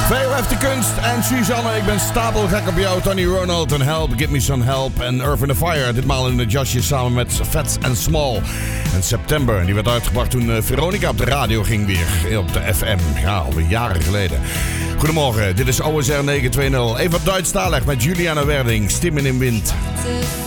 Veel heeft de kunst en Suzanne, ik ben stapelgek op jou. Tony Ronald en Help, Give Me Some Help en Earth in the Fire. Ditmaal in het jasje samen met Fats and Small. En September, en die werd uitgebracht toen Veronica op de radio ging weer. Op de FM, ja, alweer jaren geleden. Goedemorgen, dit is OSR 920. Even Duitsstalig met Juliana Werding, Stimmen in Wind.